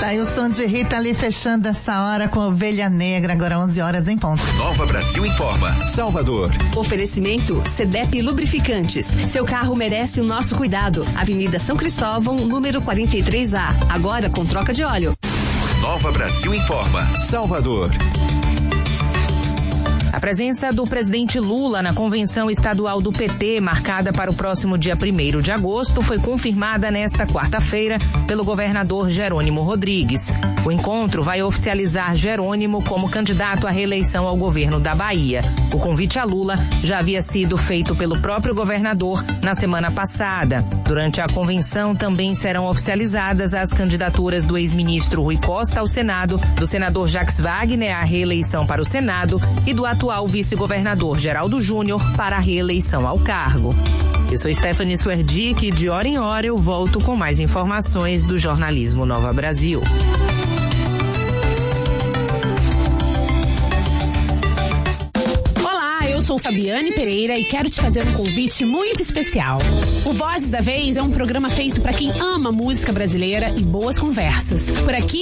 Tá aí o som de Rita ali fechando essa hora com Ovelha Negra, agora 11 horas em ponto. Nova Brasil informa. Salvador. Oferecimento CDEP Lubrificantes. Seu carro merece o nosso cuidado. Avenida São Cristóvão, número 43A. Agora com troca de óleo. Nova Brasil informa. Salvador. A presença do presidente Lula na convenção estadual do PT, marcada para o próximo dia 1º de agosto, foi confirmada nesta quarta-feira pelo governador Jerônimo Rodrigues. O encontro vai oficializar Jerônimo como candidato à reeleição ao governo da Bahia. O convite a Lula já havia sido feito pelo próprio governador na semana passada. Durante a convenção também serão oficializadas as candidaturas do ex-ministro Rui Costa ao Senado, do senador Jacques Wagner à reeleição para o Senado e do atual vice-governador Geraldo Júnior para a reeleição ao cargo. Eu sou Stephanie Suerdick e de hora em hora eu volto com mais informações do jornalismo Nova Brasil. Eu sou Fabiane Pereira e quero te fazer um convite muito especial. O Vozes da Vez é um programa feito para quem ama música brasileira e boas conversas. Por aqui